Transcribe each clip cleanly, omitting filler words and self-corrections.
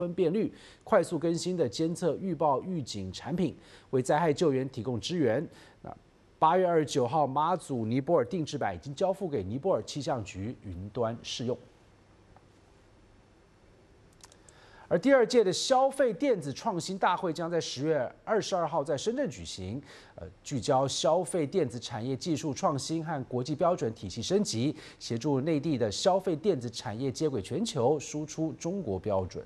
分辨率、快速更新的监测预报预警产品，为灾害救援提供支援。8月29号，马祖尼泊尔定制版已经交付给尼泊尔气象局云端试用。而第2届的消费电子创新大会将在10月22号在深圳举行，聚焦消费电子产业技术创新和国际标准体系升级，协助内地的消费电子产业接轨全球，输出中国标准。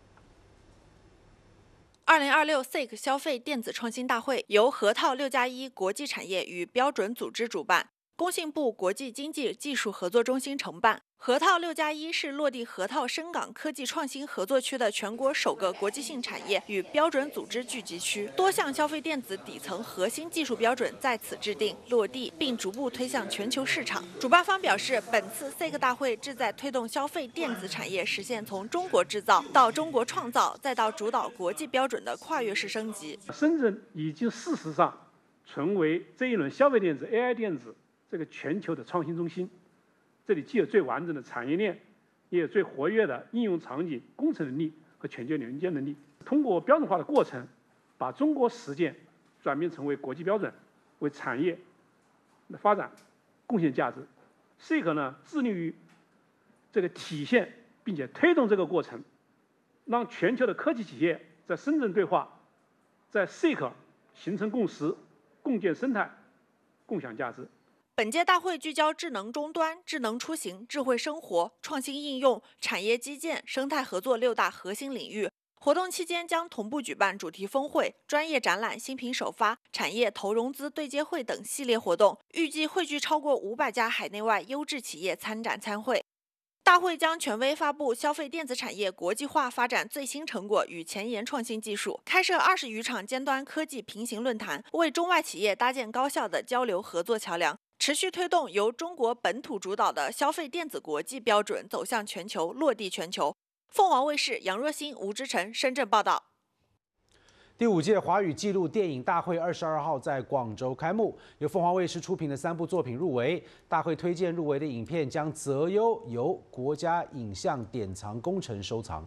2026 SIC 消费电子创新大会由核桃6+1国际产业与标准组织主办，工信部国际经济技术合作中心承办。核桃6+1是落地核桃深港科技创新合作区的全国首个国际性产业与标准组织聚集区，多项消费电子底层核心技术标准在此制定落地，并逐步推向全球市场。主办方表示，本次 SIC 大会旨在推动消费电子产业实现从中国制造到中国创造，再到主导国际标准的跨越式升级。 深圳已经事实上成为这一轮消费电子、AI 电子这个全球的创新中心。这里既有最完整的产业链，也有最活跃的应用场景、工程能力和全球连接能力。通过标准化的过程，把中国实践转变成为国际标准，为产业的发展贡献价值。SIC 呢，致力于这个体现并且推动这个过程，让全球的科技企业在深圳对话，在 SIC 形成共识，共建生态，共享价值。 本届大会聚焦智能终端、智能出行、智慧生活、创新应用、产业基建、生态合作6大核心领域。活动期间将同步举办主题峰会、专业展览、新品首发、产业投融资对接会等系列活动，预计汇聚超过500家海内外优质企业参展参会。大会将权威发布消费电子产业国际化发展最新成果与前沿创新技术，开设20余场尖端科技平行论坛，为中外企业搭建高效的交流合作桥梁。持续推动由中国本土主导的消费电子国际标准走向全球，落地全球。凤凰卫视杨若欣、吴之晨深圳报道。 第5届华语纪录电影大会22号在广州开幕，由凤凰卫视出品的3部作品入围。大会推荐入围的影片将择优由国家影像典藏工程收藏。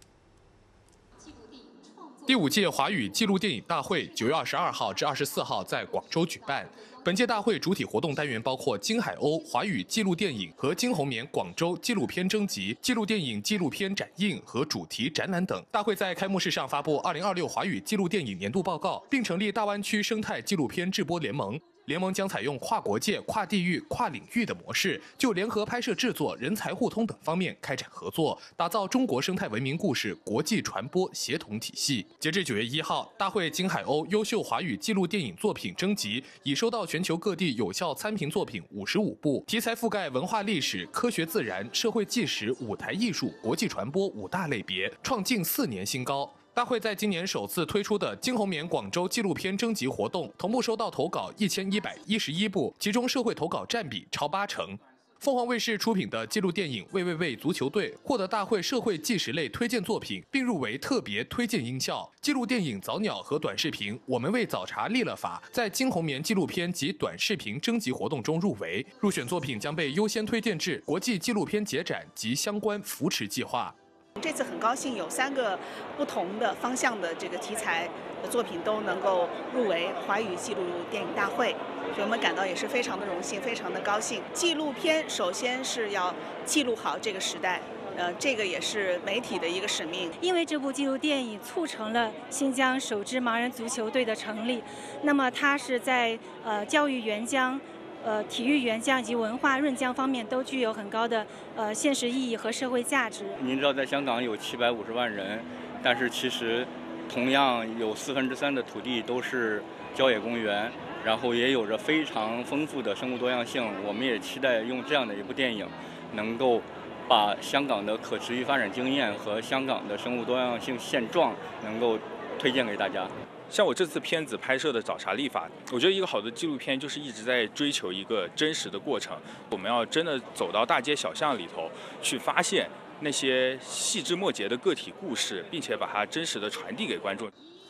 第5届华语纪录电影大会9月22号至24号在广州举办。本届大会主体活动单元包括金海鸥华语纪录电影和金红棉广州纪录片征集、纪录电影纪录片展映和主题展览等。大会在开幕式上发布2026华语纪录电影年度报告，并成立大湾区生态纪录片制播联盟。联盟将采用跨国界、跨地域、跨领域的模式，就联合拍摄制作、人才互通等方面开展合作，打造中国生态文明故事国际传播协同体系。截至9月1号，大会金海鸥优秀华语纪录电影作品征集已收到全球各地有效参评作品55部，题材覆盖文化历史、科学自然、社会纪实、舞台艺术、国际传播5大类别，创近4年新高。大会在今年首次推出的金红棉广州纪录片征集活动，同步收到投稿1111部，其中社会投稿占比超80%。凤凰卫视出品的纪录电影《喂喂喂足球队》获得大会社会纪实类推荐作品，并入围特别推荐音效。纪录电影《早鸟》和短视频《我们为早茶立了法》在金红棉纪录片及短视频征集活动中入围，入选作品将被优先推荐至国际纪录片节展及相关扶持计划。 这次很高兴有3个不同的方向的这个题材的作品都能够入围华语纪录电影大会，所以我们感到也是非常的荣幸，非常的高兴。纪录片首先是要记录好这个时代，这个也是媒体的一个使命。 因为这部纪录电影促成了新疆首支盲人足球队的成立，那么它是在教育援疆、体育援疆以及文化润疆方面都具有很高的现实意义和社会价值。 您知道，在香港有750万人，但是其实同样有3/4的土地都是郊野公园，然后也有着非常丰富的生物多样性。我们也期待用这样的一部电影，能够把香港的可持续发展经验和香港的生物多样性现状能够推荐给大家。 像我这次片子拍摄的《早茶立法》，我觉得一个好的纪录片就是一直在追求一个真实的过程。我们要真的走到大街小巷里头，去发现那些细枝末节的个体故事，并且把它真实的传递给观众。 第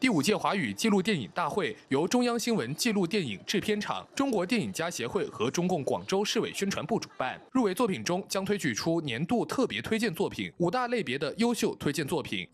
第5届华语纪录电影大会由中央新闻纪录电影制片厂、中国电影家协会和中共广州市委宣传部主办。入围作品中将推举出年度特别推荐作品、5大类别的优秀推荐作品。